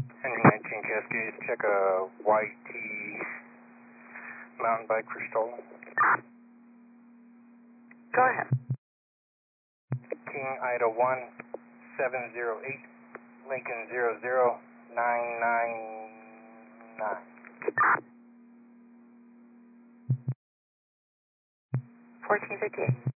Engine 19 Cascades, check a YT mountain bike for stolen. Go ahead. King Ida 1708, Lincoln 00999. 1458.